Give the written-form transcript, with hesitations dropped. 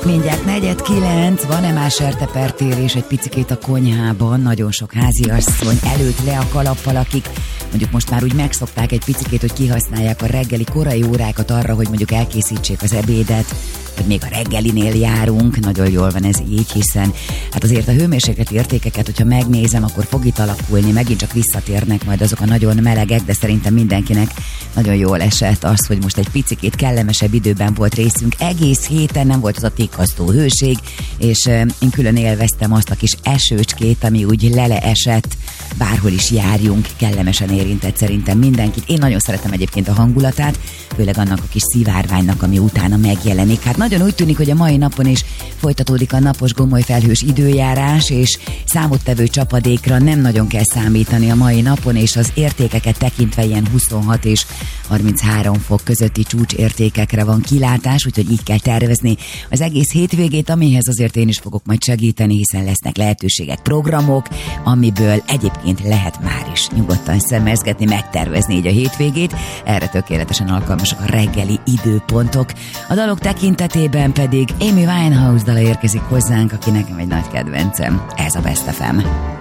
Mindjárt 8:45, van-e már sertepertérés egy picikét a konyhában, nagyon sok háziasszony előtt le a kalappal, akik mondjuk most már úgy megszokták egy picikét, hogy kihasználják a reggeli korai órákat arra, hogy mondjuk elkészítsék az ebédet, vagy még a reggelinél járunk, nagyon jól van ez így, hiszen hát azért a hőmérsékleti értékeket, hogyha megnézem, akkor fog itt alakulni, megint csak visszatérnek majd azok a nagyon melegek, de szerintem mindenkinek nagyon jól esett az, hogy most egy picikét kellemesebb időben volt részünk. Egész héten nem volt az a tikkasztó hőség, és én külön élveztem azt a kis esőcskét, ami úgy leleesett, bárhol is járjunk, kellemesen érintett szerintem mindenkit. Én nagyon szeretem egyébként a hangulatát, főleg annak a kis szivárványnak, ami utána megjelenik. Hát nagyon úgy tűnik, hogy a mai napon is folytatódik a napos gomolyfelhős időjárás, és számottevő csapadékra nem nagyon kell számítani a mai napon, és az értékeket tekintve ilyen 26 és 33 fok közötti csúcsértékekre van kilátás, úgyhogy így kell tervezni az egész hétvégét, amihez azért én is fogok majd segíteni, hiszen lesznek lehetőségek, programok, amiből egyébként lehet már is nyugodtan szemezgetni, megtervezni így a hétvégét. Erre tökéletesen alkalmasak a reggeli időpontok. A dalok tekintetében pedig Amy Winehouse dala érkezik hozzánk, aki nekem egy nagy kedvencem. Ez a Best FM.